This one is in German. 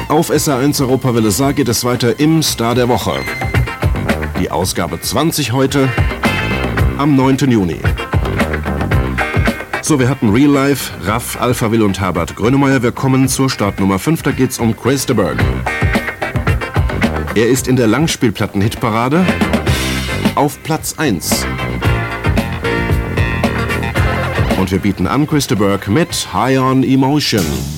Auf SR1 Europawelle Saar geht es weiter im Star der Woche. Die Ausgabe 20 heute, am 9. Juni. So, wir hatten Real Life, Raff, Alphaville und Herbert Grönemeyer. Wir kommen zur Startnummer 5, da geht's um Chris de Burgh. Er ist in der Langspielplatten-Hitparade auf Platz 1. Und wir bieten an Chris de Burgh mit High on Emotion.